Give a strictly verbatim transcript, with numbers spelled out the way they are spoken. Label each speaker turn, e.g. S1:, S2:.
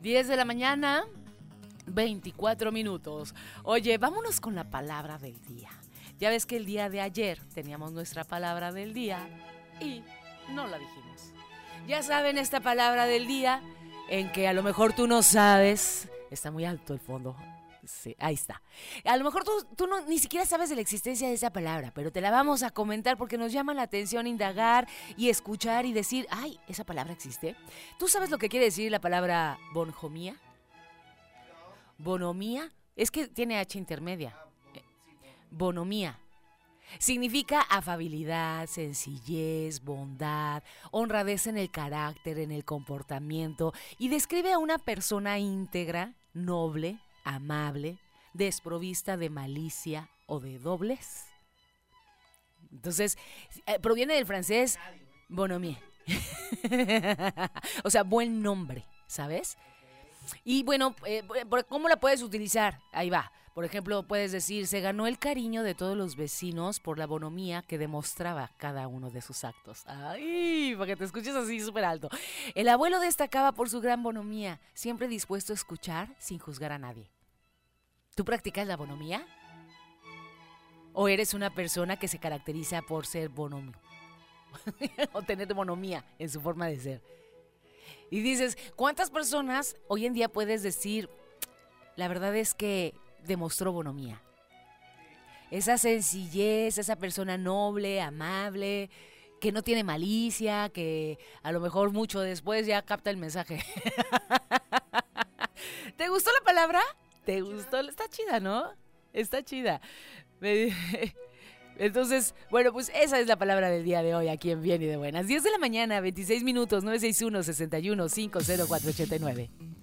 S1: diez de la mañana, veinticuatro minutos. Oye, vámonos con la palabra del día. Ya ves que el día de ayer teníamos nuestra palabra del día y no la dijimos. Ya saben esta palabra del día en que a lo mejor tú no sabes. Está muy alto el fondo. Sí, ahí está. A lo mejor tú, tú no, ni siquiera sabes de la existencia de esa palabra, pero te la vamos a comentar porque nos llama la atención indagar y escuchar y decir, ay, ¿esa palabra existe? ¿Tú sabes lo que quiere decir la palabra bonjomía? ¿Bonomía? Es que tiene H intermedia. Bonomía. Significa afabilidad, sencillez, bondad, honradez en el carácter, en el comportamiento y describe a una persona íntegra, noble, amable, desprovista de malicia o de doblez. Entonces, eh, proviene del francés bonhomie. O sea, buen nombre, ¿sabes? Y bueno, eh, ¿cómo la puedes utilizar? Ahí va. Por ejemplo, puedes decir, se ganó el cariño de todos los vecinos por la bonomía que demostraba cada uno de sus actos. ¡Ay! Para que te escuches así súper alto. El abuelo destacaba por su gran bonomía, siempre dispuesto a escuchar sin juzgar a nadie. ¿Tú practicas la bonomía? ¿O eres una persona que se caracteriza por ser bonomio? O tener bonomía en su forma de ser. Y dices, ¿cuántas personas hoy en día puedes decir, la verdad es que demostró bonomía? Esa sencillez, esa persona noble, amable, que no tiene malicia, que a lo mejor mucho después ya capta el mensaje. ¿Te gustó la palabra? ¿Te gustó? Está chida, ¿no? Está chida. Entonces, bueno, pues esa es la palabra del día de hoy aquí en Bien y de Buenas. diez de la mañana, veintiséis minutos, nueve seis uno, seis uno, cinco cero cuatro ocho nueve.